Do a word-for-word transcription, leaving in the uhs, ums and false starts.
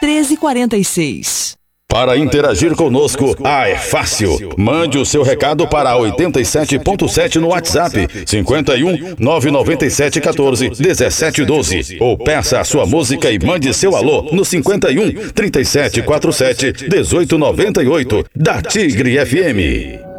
treze quarenta e seis. Para interagir conosco, ah, é fácil. Mande o seu recado para oitenta e sete ponto sete no WhatsApp, cinquenta e um, nove nove sete, quatorze, dezessete, doze. Ou peça a sua música e mande seu alô no cinquenta e um, trinta e sete, quarenta e sete, dezoito, noventa e oito, da Tigre F M.